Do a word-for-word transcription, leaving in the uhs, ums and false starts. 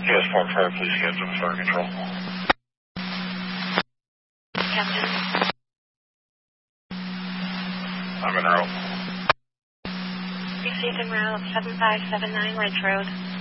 Yes, Park Fire, please, Captain, Fire Control. Captain. I'm en route. Received en route, seven five seven nine Ridge Road.